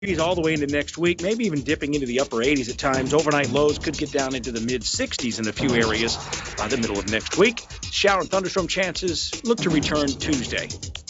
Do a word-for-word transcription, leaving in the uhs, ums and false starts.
all the way into next week, maybe even dipping into the upper eighties at times. Overnight lows could get down into the mid sixties in a few areas by the middle of next week. Shower and thunderstorm chances look to return Tuesday.